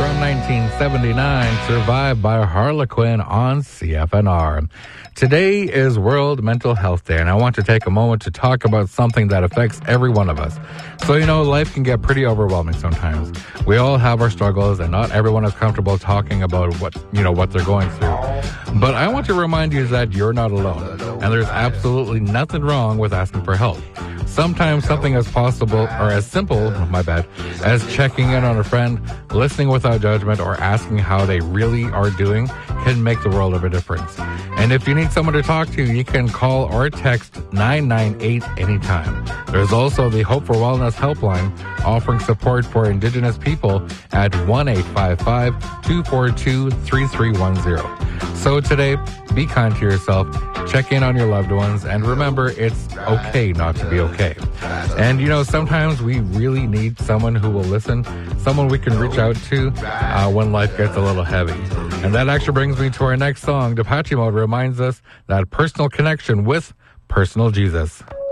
from 1979, Survived by Harlequin on CFNR. Today is World Mental Health Day, and I want to take a moment to talk about something that affects every one of us. So, life can get pretty overwhelming sometimes. We all have our struggles, and not everyone is comfortable talking about what they're going through. But I want to remind you that you're not alone, and there's absolutely nothing wrong with asking for help. Sometimes something as simple as checking in on a friend, listening without judgment, or asking how they really are doing can make the world of a difference. And if you need someone to talk to, you can call or text 998 anytime. There's also the Hope for Wellness helpline offering support for Indigenous people at 1-855-242-3310. So today, be kind to yourself, check in on your loved ones, and remember, it's okay not to be okay. And sometimes we really need someone who will listen, someone we can reach out to when life gets a little heavy. And that actually brings me to our next song. Depeche Mode reminds us that personal connection with personal Jesus.